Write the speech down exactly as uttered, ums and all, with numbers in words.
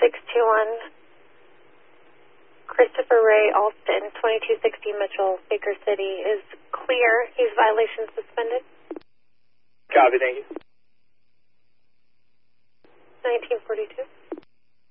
six two one, Christopher Ray Alston, twenty-two sixty Mitchell, Baker City, is clear. He's violation suspended. Copy, thank you. nineteen forty-two.